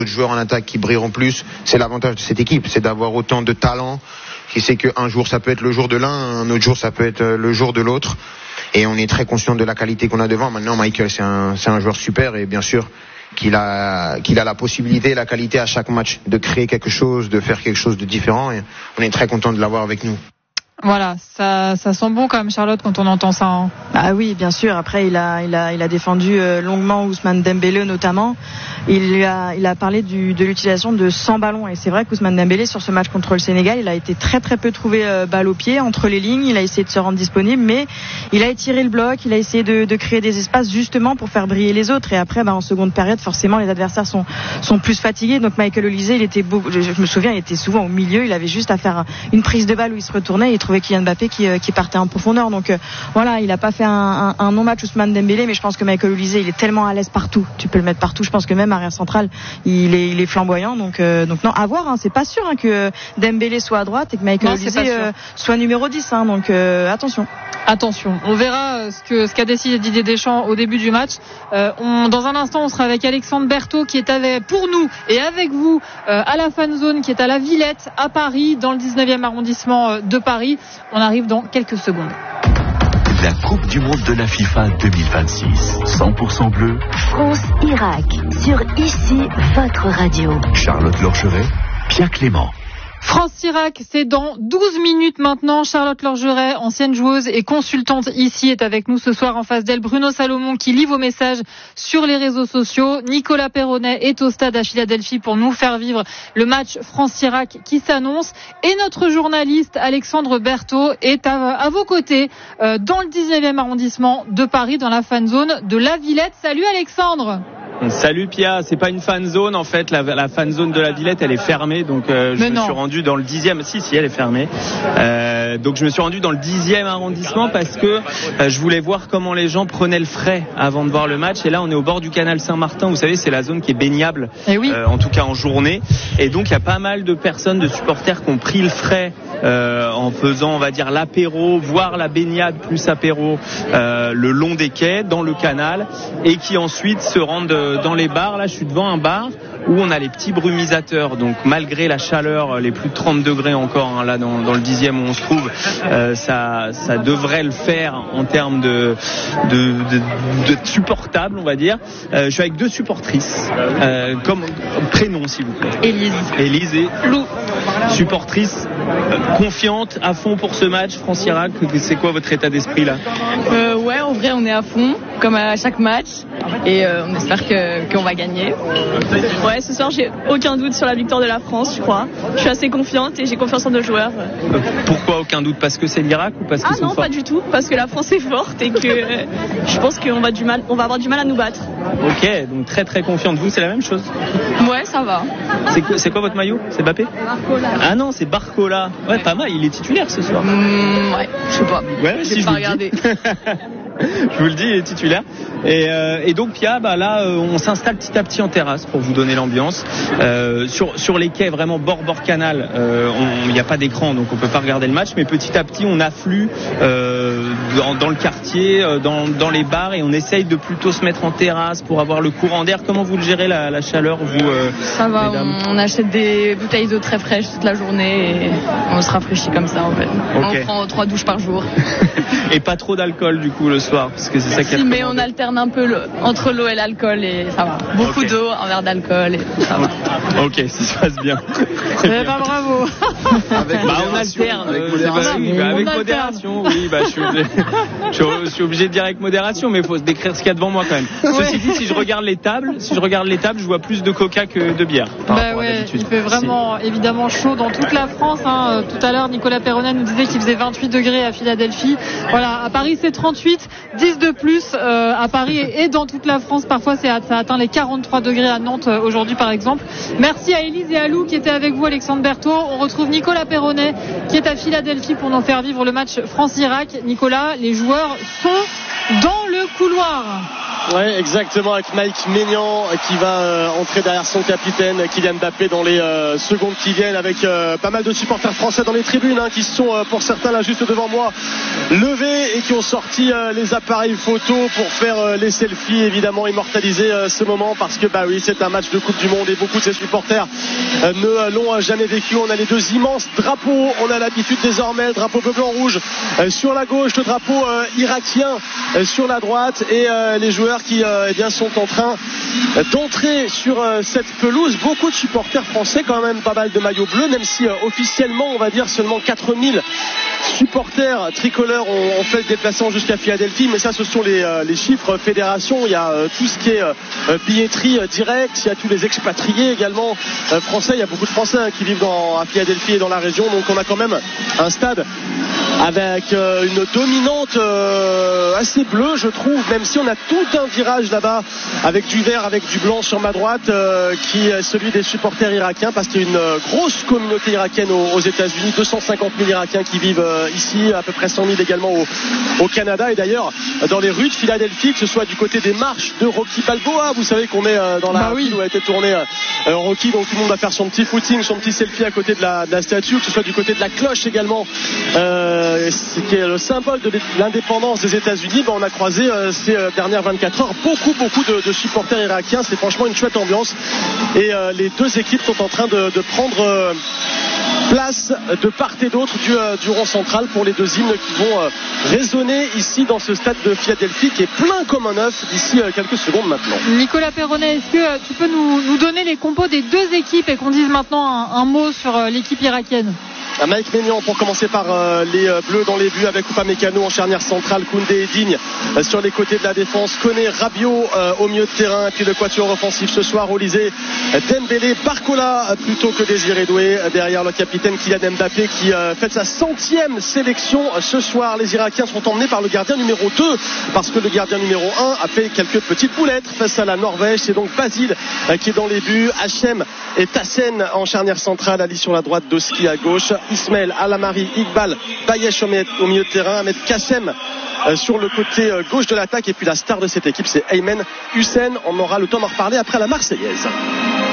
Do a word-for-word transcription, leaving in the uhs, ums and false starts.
d'autres joueurs en attaque qui brilleront plus. C'est l'avantage de cette équipe, c'est d'avoir autant de talent, qui sait qu'un jour ça peut être le jour de l'un, un autre jour ça peut être le jour de l'autre. Et on est très conscient de la qualité qu'on a devant. Maintenant, Michael, c'est un, c'est un joueur super et bien sûr qu'il a, qu'il a la possibilité, la qualité à chaque match de créer quelque chose, de faire quelque chose de différent. Et on est très content de l'avoir avec nous. Voilà, ça, ça sent bon quand même, Charlotte, quand on entend ça. Hein. Ah oui, bien sûr. Après, il a, il a, il a défendu euh, longuement Ousmane Dembélé notamment. Il a, il a parlé du, de l'utilisation de cent ballons. Et c'est vrai qu'Ousmane Dembélé, sur ce match contre le Sénégal, il a été très très peu trouvé euh, balle au pied entre les lignes. Il a essayé de se rendre disponible, mais il a étiré le bloc. Il a essayé de, de créer des espaces justement pour faire briller les autres. Et après, bah, en seconde période, forcément, les adversaires sont, sont plus fatigués. Donc Michael Olise, il était beau, je, je me souviens, il était souvent au milieu. Il avait juste à faire une prise de balle où il se retournait. Il trouvait Kylian Mbappé qui, euh, qui partait en profondeur. Donc euh, voilà, il n'a pas fait un, un, un non-match Ousmane Dembélé, mais je pense que Michael Olise, il est tellement à l'aise partout. Tu peux le mettre partout. Je pense que même arrière central, il est, il est flamboyant. Donc, euh, donc non, à voir. Hein, c'est pas sûr hein, que Dembélé soit à droite et que Michael Olise euh, soit numéro dix. Hein, donc euh, attention. Attention, on verra ce que ce qu'a décidé Didier Deschamps au début du match. Euh, on, dans un instant, on sera avec Alexandre Berthaud qui est avec, pour nous et avec vous euh, à la Fan Zone, qui est à la Villette à Paris, dans le dix-neuvième arrondissement de Paris. On arrive dans quelques secondes. La Coupe du Monde de la FIFA deux mille vingt-six, cent pour cent bleu. France-Irak, sur Ici, votre radio. Charlotte Lorgeret, Pierre Clément. France-Irak, c'est dans douze minutes maintenant. Charlotte Lorgeret, ancienne joueuse et consultante ici, est avec nous ce soir. En face d'elle, Bruno Salomon qui lit vos messages sur les réseaux sociaux. Nicolas Perronnet est au stade à Philadelphie pour nous faire vivre le match France-Irak qui s'annonce. Et notre journaliste Alexandre Berthaud est à, à vos côtés euh, dans le dix-neuvième arrondissement de Paris, dans la fan zone de la Villette. Salut Alexandre. Salut Pia, c'est pas une fan zone en fait, la, la fan zone de la Villette elle est fermée, donc euh, je me suis rendu dans le dixième, si si elle est fermée, euh, donc je me suis rendu dans le dixième arrondissement parce que euh, je voulais voir comment les gens prenaient le frais avant de voir le match, et là on est au bord du canal Saint-Martin, vous savez c'est la zone qui est baignable, et oui. euh, en tout cas en journée, et donc il y a pas mal de personnes, de supporters qui ont pris le frais euh, en faisant on va dire l'apéro, voire la baignade plus apéro euh, le long des quais, dans le canal, et qui ensuite se rendent euh, dans les bars. Là je suis devant un bar où on a les petits brumisateurs, donc malgré la chaleur, les plus de trente degrés encore hein, là dans, dans le dixième où on se trouve, euh, ça, ça devrait le faire en termes de, de, de, de supportable on va dire. Euh, je suis avec deux supportrices, euh, comme prénom s'il vous plaît. Élise. Élise et Lou. Supportrice euh, confiante à fond pour ce match France-Irak. C'est quoi votre état d'esprit là? euh, Ouais, en vrai on est à fond comme à chaque match, et euh, on espère que, qu'on va gagner. Ouais, ce soir j'ai aucun doute sur la victoire de la France, je crois. Je suis assez confiante et j'ai confiance en nos joueurs. Euh, pourquoi aucun doute? Parce que c'est l'Irak ou parce qu'ils ah sont non, forts? pas du tout, parce que la France est forte et que euh, je pense qu'on va, du mal, on va avoir du mal à nous battre. Ok, donc très très confiante. Vous, c'est la même chose? Ouais, ça va. C'est quoi, c'est quoi votre maillot? C'est Mbappé? Barcola. Ah non, c'est Barcola. Ouais, pas mal, il est titulaire ce soir. Mmh, ouais, je sais pas. Ouais, j'ai si pas je regardé. Je vous le dis, il est titulaire. Et, euh, et donc Pia, bah là, euh, on s'installe petit à petit en terrasse pour vous donner l'ambiance. Euh, sur sur les quais, vraiment bord bord canal. Il n'y a pas d'écran, donc on peut pas regarder le match. Mais petit à petit, on afflue euh, dans, dans le quartier, dans dans les bars, et on essaye de plutôt se mettre en terrasse pour avoir le courant d'air. Comment vous le gérez la, la chaleur, vous? Euh, Ça va. On, on achète des bouteilles d'eau très fraîches toute la journée et on se rafraîchit comme ça en fait. Okay. On prend trois douches par jour. Et pas trop d'alcool du coup le soir, parce que c'est ça qui est. Si, mais on alterne un peu le, entre l'eau et l'alcool et ça va. Beaucoup okay. d'eau, un verre d'alcool et ça va. Ok, ça se passe bien. Eh ben, bravo. Avec bah, on alterne. Avec euh, modération. Oui, bah, avec modération, oui, bah, je suis obligé, je suis obligé de dire avec modération, mais il faut se décrire ce qu'il y a devant moi quand même. Ouais. Ceci dit, si je regarde les tables, si je regarde les tables, je vois plus de coca que de bière. Bah ouais, il fait vraiment si. évidemment chaud dans toute la France. Hein. Tout à l'heure, Nicolas Perronnet nous disait qu'il faisait vingt-huit degrés à Philadelphie. Voilà, à Paris c'est trente-huit, dix de plus euh, à Paris et dans toute la France. Parfois c'est, ça atteint les quarante-trois degrés à Nantes euh, aujourd'hui par exemple. Merci à Élise et à Lou qui étaient avec vous, Alexandre Berthaud. On retrouve Nicolas Perronnet qui est à Philadelphie pour nous faire vivre le match France-Irak. Nicolas, les joueurs sont dans le couloir. Ouais, exactement, avec Mike Maignan qui va euh, entrer derrière son capitaine Kylian Mbappé dans les euh, secondes qui viennent, avec euh, pas mal de supporters français dans les tribunes hein, qui sont euh, pour certains là juste devant moi levés et qui ont sorti euh, les appareils photo pour faire euh, les selfies, évidemment immortaliser euh, ce moment, parce que bah oui, c'est un match de Coupe du Monde et beaucoup de ces supporters euh, ne l'ont jamais vécu. On a les deux immenses drapeaux, on a l'habitude désormais, le drapeau bleu blanc rouge euh, sur la gauche, le drapeau euh, irakien euh, sur la droite, et euh, les joueurs qui euh, eh bien, sont en train d'entrer sur euh, cette pelouse. Beaucoup de supporters français, quand même pas mal de maillots bleus, même si euh, officiellement on va dire seulement quatre mille supporters tricolores ont, ont fait le déplacement jusqu'à Philadelphie, mais ça ce sont les, euh, les chiffres fédération. Il y a euh, tout ce qui est euh, billetterie euh, directe, il y a tous les expatriés également euh, français, il y a beaucoup de Français hein, qui vivent dans, à Philadelphie et dans la région, donc on a quand même un stade avec euh, une dominante euh, assez bleue je trouve, même si on a tout un virage là-bas avec du vert, avec du blanc sur ma droite euh, qui est celui des supporters irakiens, parce qu'il y a une euh, grosse communauté irakienne aux, aux États-Unis, deux cent cinquante mille Irakiens qui vivent euh, ici, à peu près cent mille également au, au Canada, et d'ailleurs dans les rues de Philadelphie, que ce soit du côté des marches de Rocky Balboa, vous savez qu'on est euh, dans la bah oui. ville où a été tourné euh, Rocky, donc tout le monde va faire son petit footing, son petit selfie à côté de la, de la statue, que ce soit du côté de la cloche également euh, qui est le symbole de l'indépendance des États-Unis. Ben, on a croisé euh, ces euh, dernières vingt-quatre heures beaucoup beaucoup de, de supporters irakiens. C'est franchement une chouette ambiance, et euh, les deux équipes sont en train de, de prendre euh, place de part et d'autre du, euh, du rond central pour les deux hymnes qui vont euh, résonner ici dans ce stade de Philadelphie qui est plein comme un œuf d'ici euh, quelques secondes maintenant. Nicolas Perronnet, est-ce que euh, tu peux nous, nous donner les compos des deux équipes et qu'on dise maintenant un, un mot sur euh, l'équipe irakienne? Mike Maignan pour commencer par euh, les euh, bleus dans les buts, avec Upamecano en charnière centrale, Koundé et Digne euh, sur les côtés de la défense, Koné, Rabiot euh, au milieu de terrain, et puis le quatuor offensif ce soir, Olysée, Dembélé, Barcola euh, plutôt que Désiré Doué, euh, derrière le capitaine Kylian Mbappé qui euh, fait sa centième sélection euh, ce soir. Les Irakiens sont emmenés par le gardien numéro deux, parce que le gardien numéro un a fait quelques petites boulettes face à la Norvège. C'est donc Basile euh, qui est dans les buts, Hachem et Tassen en charnière centrale, Ali sur la droite, Doski à gauche, Ismaël, Alamari, Iqbal, Bayesh au milieu de terrain, Ahmed Kassem euh, sur le côté euh, gauche de l'attaque, et puis la star de cette équipe c'est Aymen Hussein. On aura le temps d'en reparler après la Marseillaise.